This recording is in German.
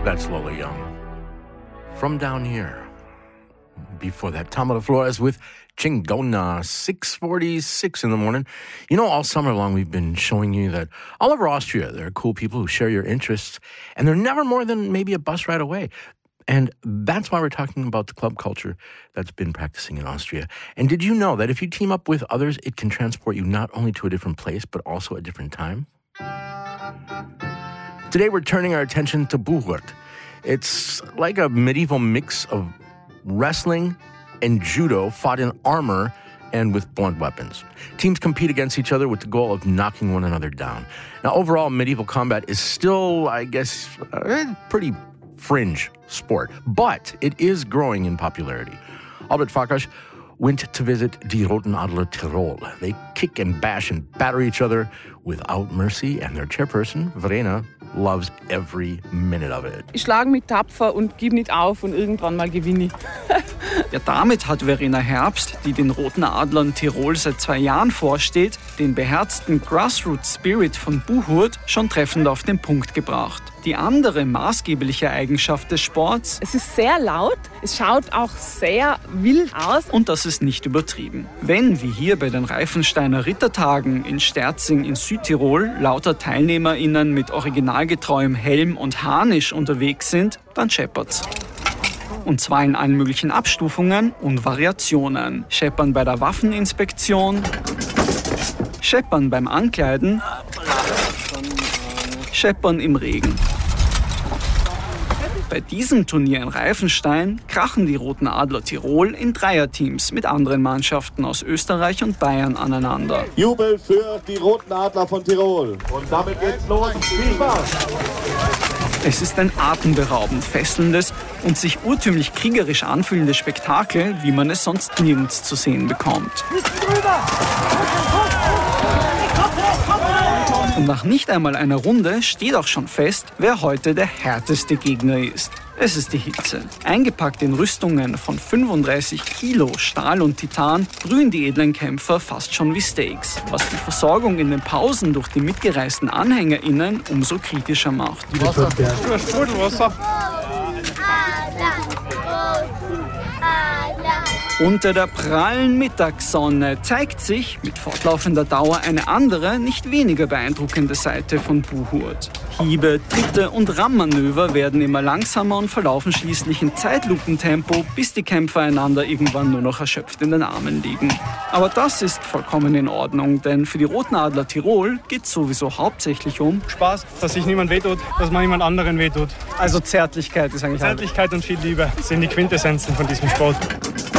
That's Lola Young. From Down Here. Before that, Tamara Flores with Chingona, 6:46 in the morning. You know, all summer long we've been showing you that all over Austria there are cool people who share your interests, and they're never more than maybe a bus ride away. And that's why we're talking about the club culture that's been practicing in Austria. And did you know that if you team up with others, it can transport you not only to a different place, but also a different time? Today we're turning our attention to Buhurt. It's like a medieval mix of wrestling and judo fought in armor and with blunt weapons. Teams compete against each other with the goal of knocking one another down. Now, overall, medieval combat is still, I guess, a pretty fringe sport, but it is growing in popularity. Albert Farkas went to visit Die Roten Adler Tirol. They kick and bash and batter each other without mercy, and their chairperson, Verena, loves every minute of it. Ich schlage mich tapfer und gebe nicht auf und irgendwann mal gewinne ich. Ja, damit hat Verena Herbst, die den Roten Adlern Tirol seit 2 Jahren vorsteht, den beherzten Grassroots-Spirit von Buhurt schon treffend auf den Punkt gebracht. Die andere maßgebliche Eigenschaft des Sports: Es ist sehr laut, es schaut auch sehr wild aus. Und das ist nicht übertrieben. Wenn, wie hier bei den Reifensteiner Rittertagen in Sterzing in Südtirol, lauter TeilnehmerInnen mit originalgetreuem Helm und Harnisch unterwegs sind, dann scheppert's. Und zwar in allen möglichen Abstufungen und Variationen. Scheppern bei der Waffeninspektion, Scheppern beim Ankleiden, Scheppern im Regen. Bei diesem Turnier in Reifenstein krachen die Roten Adler Tirol in Dreierteams mit anderen Mannschaften aus Österreich und Bayern aneinander. Jubel für die Roten Adler von Tirol. Und damit geht's los. Viel Spaß! Es ist ein atemberaubend fesselndes und sich urtümlich kriegerisch anfühlendes Spektakel, wie man es sonst nirgends zu sehen bekommt. Und nach nicht einmal einer Runde steht auch schon fest, wer heute der härteste Gegner ist. Es ist die Hitze. Eingepackt in Rüstungen von 35 Kilo Stahl und Titan brühen die edlen Kämpfer fast schon wie Steaks, was die Versorgung in den Pausen durch die mitgereisten AnhängerInnen umso kritischer macht. Wasser. Sprudelwasser. Unter der prallen Mittagssonne zeigt sich mit fortlaufender Dauer eine andere, nicht weniger beeindruckende Seite von Buhurt. Hiebe, Tritte und Rammmanöver werden immer langsamer und verlaufen schließlich in Zeitlupentempo, bis die Kämpfer einander irgendwann nur noch erschöpft in den Armen liegen. Aber das ist vollkommen in Ordnung, denn für die Roten Adler Tirol geht es sowieso hauptsächlich um Spaß, dass sich niemand wehtut, dass man niemand anderen wehtut. Also Zärtlichkeit ist eigentlich Zärtlichkeit und viel Liebe sind die Quintessenzen von diesem Sport.